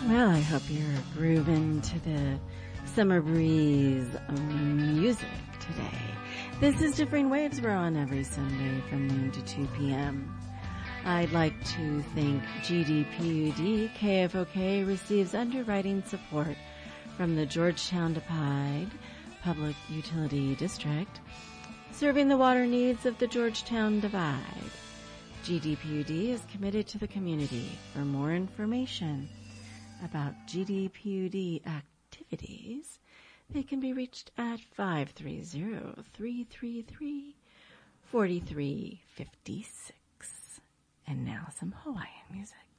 Well, I hope you're grooving to the summer breeze music today. This is Differing Waves. We're on every Sunday from noon to 2 p.m. I'd like to thank GDPUD. KFOK receives underwriting support from the Georgetown Divide Public Utility District, serving the water needs of the Georgetown Divide. GDPUD is committed to the community. For more information about GDPUD activities, they can be reached at 530-333-4356. And now some Hawaiian music.